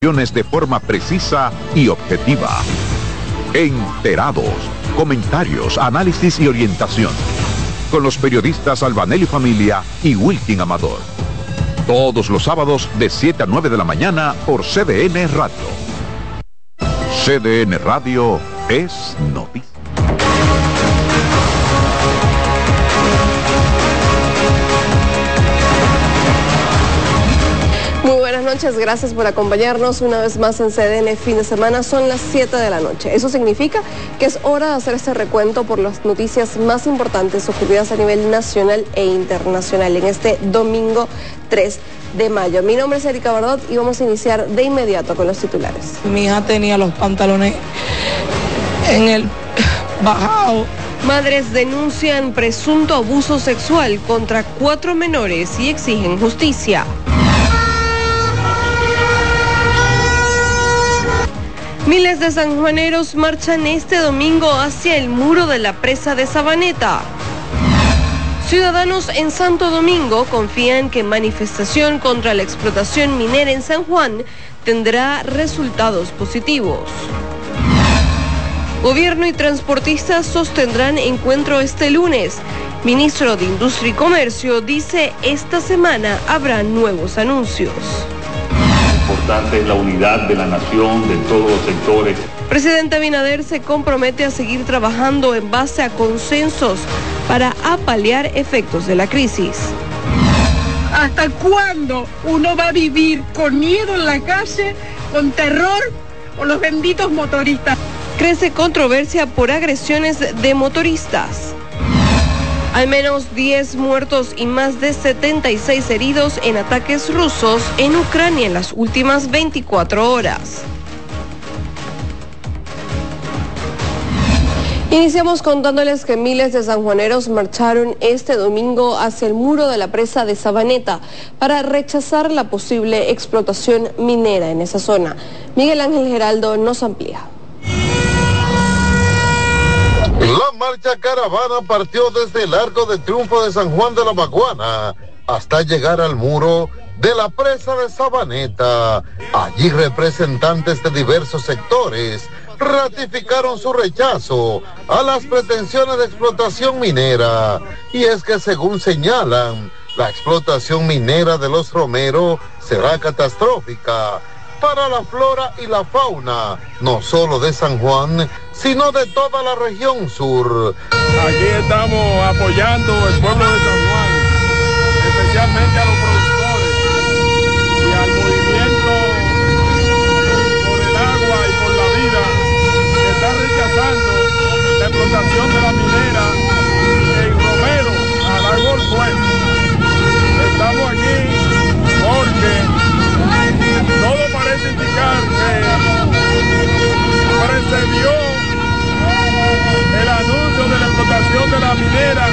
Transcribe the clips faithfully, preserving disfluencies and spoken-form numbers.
de forma precisa y objetiva. Enterados, comentarios, análisis y orientación. Con los periodistas Albanelli Familia y Wilkin Amador. Todos los sábados de siete a nueve de la mañana por C D N Radio. C D N Radio es noticia. Muy buenas noches, gracias por acompañarnos una vez más en C D N Fin de Semana. Son las siete de la noche. Eso significa que es hora de hacer este recuento por las noticias más importantes ocurridas a nivel nacional e internacional en este domingo tres de mayo. Mi nombre es Erika Bardot y vamos a iniciar de inmediato con los titulares. Mi hija tenía los pantalones en el bajado. Madres denuncian presunto abuso sexual contra cuatro menores y exigen justicia. Miles de sanjuaneros marchan este domingo hacia el muro de la presa de Sabaneta. Ciudadanos en Santo Domingo confían que manifestación contra la explotación minera en San Juan tendrá resultados positivos. Gobierno y transportistas sostendrán encuentro este lunes. Ministro de Industria y Comercio dice esta semana habrá nuevos anuncios. Importante es la unidad de la nación, de todos los sectores. Presidente Abinader se compromete a seguir trabajando en base a consensos para apalear efectos de la crisis. ¿Hasta cuándo uno va a vivir con miedo en la calle, con terror por los benditos motoristas? Crece controversia por agresiones de motoristas. Al menos diez muertos y más de setenta y seis heridos en ataques rusos en Ucrania en las últimas veinticuatro horas. Iniciamos contándoles que miles de sanjuaneros marcharon este domingo hacia el muro de la presa de Sabaneta para rechazar la posible explotación minera en esa zona. Miguel Ángel Geraldo nos amplía. La marcha caravana partió desde el Arco de Triunfo de San Juan de la Maguana hasta llegar al muro de la presa de Sabaneta. Allí representantes de diversos sectores ratificaron su rechazo a las pretensiones de explotación minera. Y es que según señalan, la explotación minera de los Romero será catastrófica para la flora y la fauna, no solo de San Juan, sino de toda la región sur. Aquí estamos apoyando al pueblo de San Juan, especialmente a los productores y al movimiento por el agua y por la vida que está rechazando la explotación de la minera en Romero, a la Golfo. Estamos aquí porque todo parece indicar que precedió el anuncio de la explotación de la minera,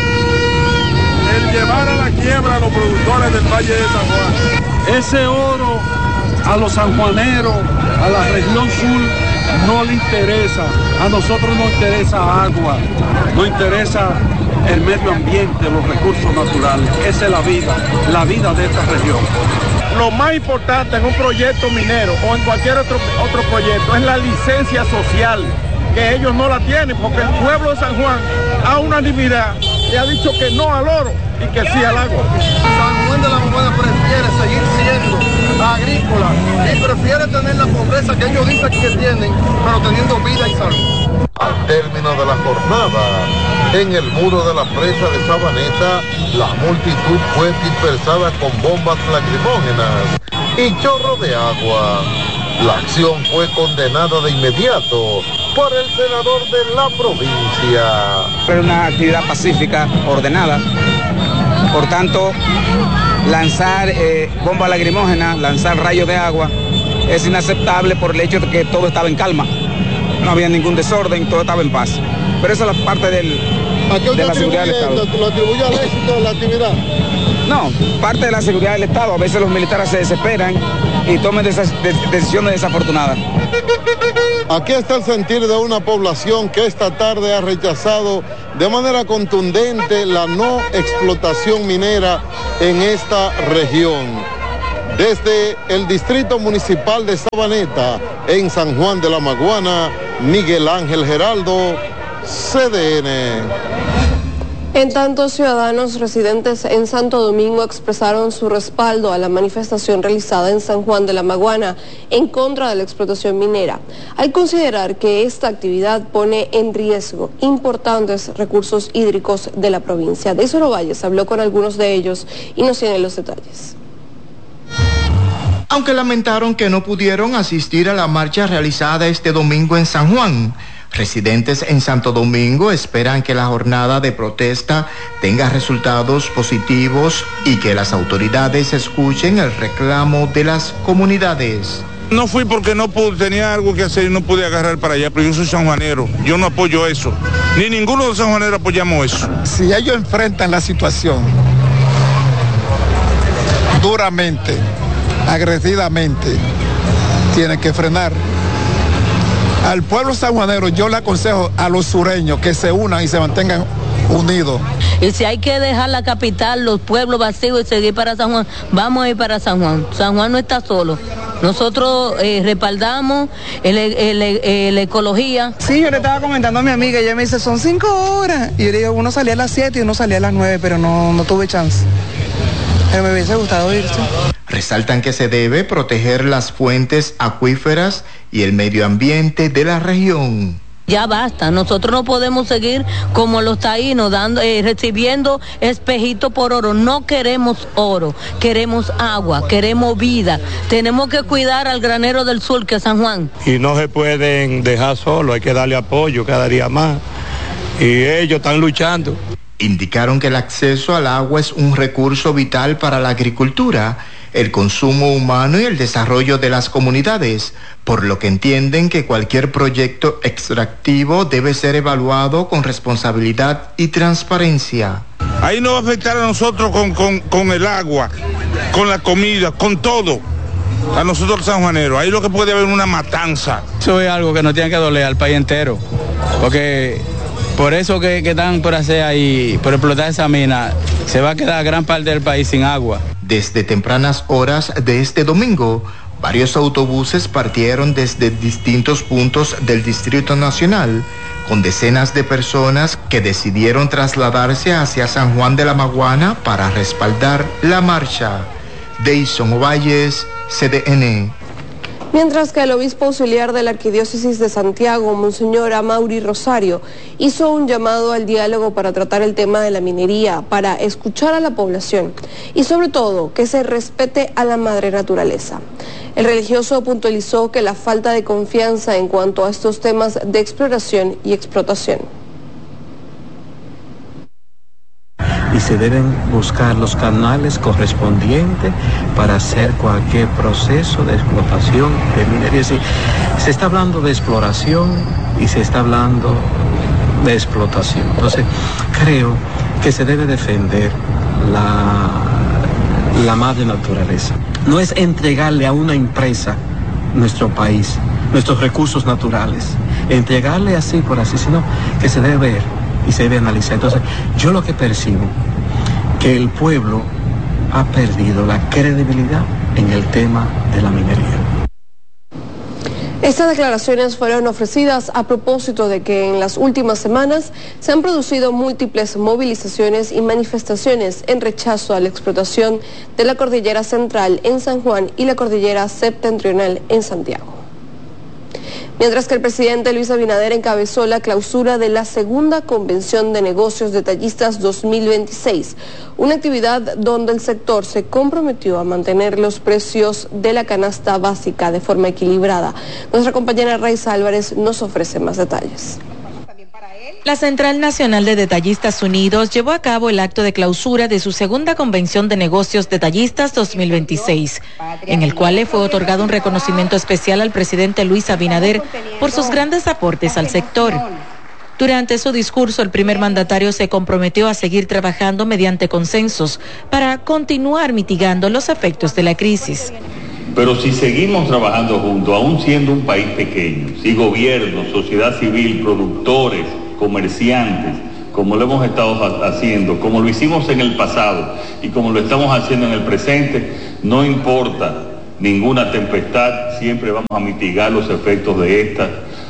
el llevar a la quiebra a los productores del Valle de San Juan. Ese oro a los sanjuaneros, a la región sur, no le interesa. A nosotros nos interesa agua, nos interesa el medio ambiente, los recursos naturales. Esa es la vida, la vida de esta región. Lo más importante en un proyecto minero o en cualquier otro, otro proyecto es la licencia social, que ellos no la tienen porque el pueblo de San Juan a unanimidad le ha dicho que no al oro y que sí al agua. San Juan de la Maguana prefiere seguir siendo agrícola y prefiere tener la pobreza que ellos dicen que tienen, pero teniendo vida y salud. Al término de la jornada, en el muro de la presa de Sabaneta, la multitud fue dispersada con bombas lacrimógenas y chorro de agua. La acción fue condenada de inmediato por el senador de la provincia. Fue una actividad pacífica, ordenada. Por tanto, lanzar eh, bombas lacrimógenas, lanzar rayos de agua, es inaceptable por el hecho de que todo estaba en calma. No había ningún desorden, todo estaba en paz. Pero esa es la parte del, de la seguridad del Estado. ¿Lo atribuye al éxito de la actividad? No, parte de la seguridad del Estado. A veces los militares se desesperan y toman desas, de, decisiones desafortunadas. Aquí está el sentir de una población que esta tarde ha rechazado de manera contundente la no explotación minera en esta región. Desde el Distrito Municipal de Sabaneta, en San Juan de la Maguana, Miguel Ángel Geraldo, C D N. En tanto, ciudadanos residentes en Santo Domingo expresaron su respaldo a la manifestación realizada en San Juan de la Maguana en contra de la explotación minera, al considerar que esta actividad pone en riesgo importantes recursos hídricos de la provincia. De Isoro Valles habló con algunos de ellos y nos tiene los detalles. Aunque lamentaron que no pudieron asistir a la marcha realizada este domingo en San Juan, residentes en Santo Domingo esperan que la jornada de protesta tenga resultados positivos y que las autoridades escuchen el reclamo de las comunidades. No fui porque no pude, tenía algo que hacer y no pude agarrar para allá, pero yo soy sanjuanero, yo no apoyo eso, ni ninguno de los sanjuaneros apoyamos eso. Si ellos enfrentan la situación duramente, agresivamente, tienen que frenar. Al pueblo sanjuanero yo le aconsejo a los sureños que se unan y se mantengan unidos. Y si hay que dejar la capital, los pueblos vacíos y seguir para San Juan, vamos a ir para San Juan. San Juan no está solo. Nosotros eh, respaldamos el, el, el, la ecología. Sí, yo le estaba comentando a mi amiga, ella me dice, son cinco horas. Y yo le digo, uno salía a las siete y uno salía a las nueve, pero no, no tuve chance. Pero me hubiese gustado irse. Resaltan que se debe proteger las fuentes acuíferas y el medio ambiente de la región. Ya basta, nosotros no podemos seguir como los taínos, dando, eh, recibiendo espejito por oro. No queremos oro, queremos agua, queremos vida. Tenemos que cuidar al granero del sur, que es San Juan. Y no se pueden dejar solo, hay que darle apoyo cada día más. Y ellos están luchando. Indicaron que el acceso al agua es un recurso vital para la agricultura, el consumo humano y el desarrollo de las comunidades, por lo que entienden que cualquier proyecto extractivo debe ser evaluado con responsabilidad y transparencia. Ahí nos va a afectar a nosotros con, con, con el agua, con la comida, con todo. A nosotros los sanjuaneros, ahí lo que puede haber una matanza. Eso es algo que nos tiene que doler al país entero, porque por eso que, que están por hacer ahí, por explotar esa mina, se va a quedar gran parte del país sin agua. Desde tempranas horas de este domingo, varios autobuses partieron desde distintos puntos del Distrito Nacional, con decenas de personas que decidieron trasladarse hacia San Juan de la Maguana para respaldar la marcha. Deison Ovalles, C D N. Mientras que el obispo auxiliar de la Arquidiócesis de Santiago, Monseñor Amaury Rosario, hizo un llamado al diálogo para tratar el tema de la minería, para escuchar a la población y sobre todo que se respete a la madre naturaleza. El religioso puntualizó que la falta de confianza en cuanto a estos temas de exploración y explotación. Y se deben buscar los canales correspondientes para hacer cualquier proceso de explotación de minería. Es decir, se está hablando de exploración y se está hablando de explotación. Entonces, creo que se debe defender la, la madre naturaleza. No es entregarle a una empresa nuestro país, nuestros recursos naturales, entregarle así por así, sino que se debe ver y se debe analizar. Entonces, yo lo que percibo, que el pueblo ha perdido la credibilidad en el tema de la minería. Estas declaraciones fueron ofrecidas a propósito de que en las últimas semanas se han producido múltiples movilizaciones y manifestaciones en rechazo a la explotación de la cordillera central en San Juan y la cordillera septentrional en Santiago. Mientras que el presidente Luis Abinader encabezó la clausura de la segunda Convención de Negocios Detallistas dos mil veintiséis, una actividad donde el sector se comprometió a mantener los precios de la canasta básica de forma equilibrada. Nuestra compañera Raiza Álvarez nos ofrece más detalles. La Central Nacional de Detallistas Unidos llevó a cabo el acto de clausura de su segunda Convención de Negocios Detallistas dos mil veintiséis, en el cual le fue otorgado un reconocimiento especial al presidente Luis Abinader por sus grandes aportes al sector. Durante su discurso, el primer mandatario se comprometió a seguir trabajando mediante consensos para continuar mitigando los efectos de la crisis. Pero si seguimos trabajando juntos, aún siendo un país pequeño, si gobierno, sociedad civil, productores, comerciantes, como lo hemos estado haciendo, como lo hicimos en el pasado y como lo estamos haciendo en el presente, no importa ninguna tempestad, siempre vamos a mitigar los efectos de esta,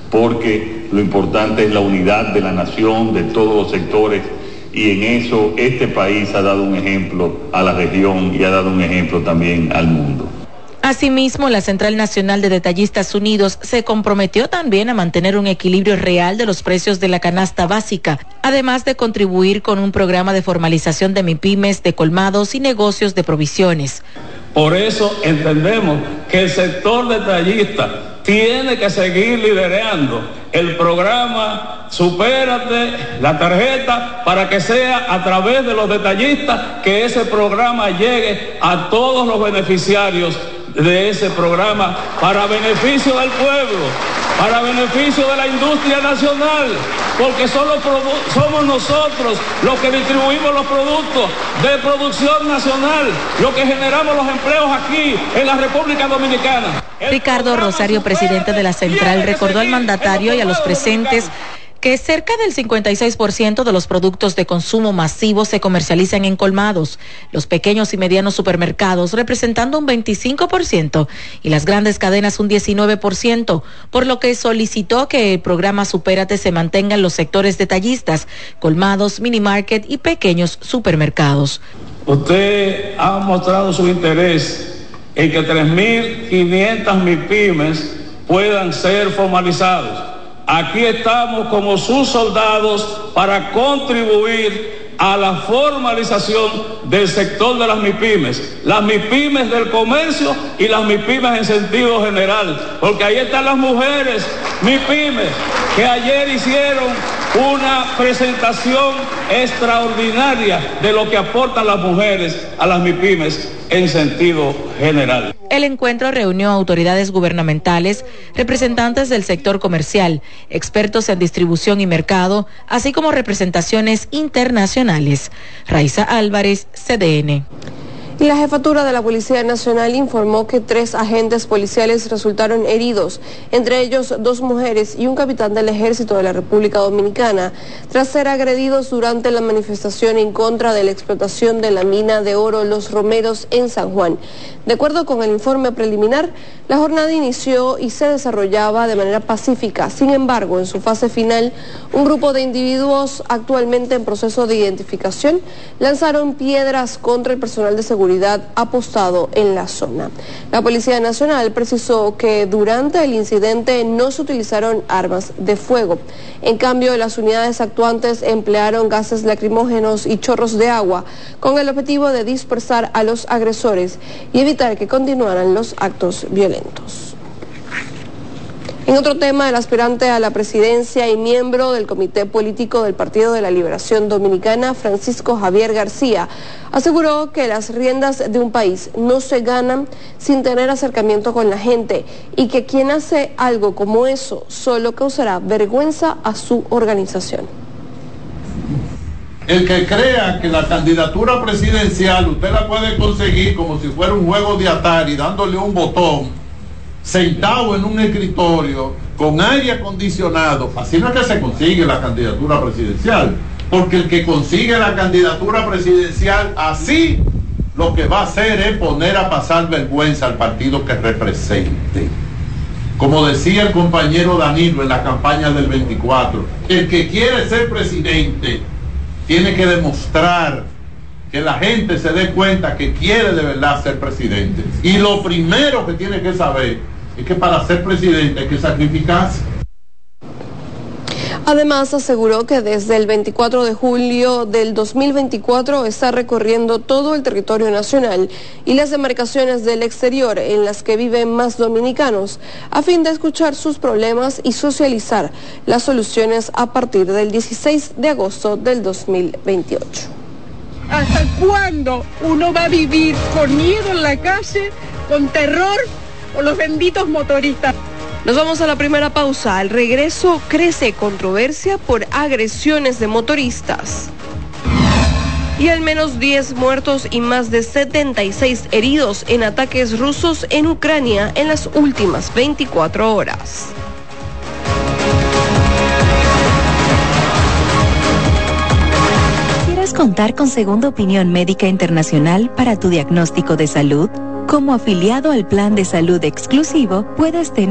porque lo importante es la unidad de la nación, de todos los sectores, y en eso este país ha dado un ejemplo a la región y ha dado un ejemplo también al mundo. Asimismo, la Central Nacional de Detallistas Unidos se comprometió también a mantener un equilibrio real de los precios de la canasta básica, además de contribuir con un programa de formalización de MIPYMES, de colmados y negocios de provisiones. Por eso entendemos que el sector detallista tiene que seguir liderando el programa Supérate, la tarjeta, para que sea a través de los detallistas que ese programa llegue a todos los beneficiarios de ese programa, para beneficio del pueblo, para beneficio de la industria nacional, porque solo somos nosotros los que distribuimos los productos de producción nacional, los que generamos los empleos aquí en la República Dominicana. Ricardo Rosario, presidente de la Central, recordó al mandatario y a los presentes que cerca del cincuenta y seis por ciento de los productos de consumo masivo se comercializan en colmados, los pequeños y medianos supermercados representando un veinticinco por ciento y las grandes cadenas un diecinueve por ciento, por lo que solicitó que el programa Supérate se mantenga en los sectores detallistas, colmados, mini market y pequeños supermercados. Usted ha mostrado su interés en que tres mil quinientas MIPYMES puedan ser formalizados. Aquí estamos como sus soldados para contribuir a la formalización del sector de las MIPYMES, las MIPYMES del comercio y las MIPYMES en sentido general, porque ahí están las mujeres MIPYMES que ayer hicieron una presentación extraordinaria de lo que aportan las mujeres a las MIPYMES en sentido general. El encuentro reunió a autoridades gubernamentales, representantes del sector comercial, expertos en distribución y mercado, así como representaciones internacionales. Raiza Álvarez, C D N. Y la jefatura de la Policía Nacional informó que tres agentes policiales resultaron heridos, entre ellos dos mujeres y un capitán del Ejército de la República Dominicana, tras ser agredidos durante la manifestación en contra de la explotación de la mina de oro Los Romeros en San Juan. De acuerdo con el informe preliminar, la jornada inició y se desarrollaba de manera pacífica. Sin embargo, en su fase final, un grupo de individuos actualmente en proceso de identificación lanzaron piedras contra el personal de seguridad apostado en la zona. La Policía Nacional precisó que durante el incidente no se utilizaron armas de fuego. En cambio, las unidades actuantes emplearon gases lacrimógenos y chorros de agua con el objetivo de dispersar a los agresores y evitar que continuaran los actos violentos. En otro tema, el aspirante a la presidencia y miembro del Comité Político del Partido de la Liberación Dominicana, Francisco Javier García, aseguró que las riendas de un país no se ganan sin tener acercamiento con la gente y que quien hace algo como eso solo causará vergüenza a su organización. El que crea que la candidatura presidencial usted la puede conseguir como si fuera un juego de Atari, dándole un botón, sentado en un escritorio con aire acondicionado, así no es que se consigue la candidatura presidencial, porque el que consigue la candidatura presidencial así lo que va a hacer es poner a pasar vergüenza al partido que represente. Como decía el compañero Danilo en la campaña del veinticuatro, el que quiere ser presidente tiene que demostrar que la gente se dé cuenta que quiere de verdad ser presidente. Y lo primero que tiene que saber es que para ser presidente hay que sacrificarse. Además, aseguró que desde el veinticuatro de julio del dos mil veinticuatro está recorriendo todo el territorio nacional y las demarcaciones del exterior en las que viven más dominicanos, a fin de escuchar sus problemas y socializar las soluciones a partir del dieciséis de agosto del dos mil veintiocho. ¿Hasta cuándo uno va a vivir con miedo en la calle, con terror por los benditos motoristas? Nos vamos a la primera pausa. Al regreso, crece controversia por agresiones de motoristas. Y al menos diez muertos y más de setenta y seis heridos en ataques rusos en Ucrania en las últimas veinticuatro horas. ¿Quieres contar con segunda opinión médica internacional para tu diagnóstico de salud? Como afiliado al plan de salud exclusivo, puedes tener